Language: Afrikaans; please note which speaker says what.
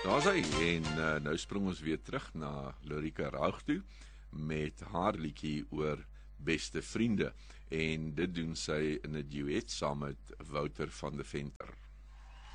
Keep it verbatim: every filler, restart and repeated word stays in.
Speaker 1: Daar is hy, en uh, nou spring ons weer terug na Lorika Raug toe met haar liedjie oor beste vriende, en dit doen sy in 'n duet saam met Wouter van de Venter.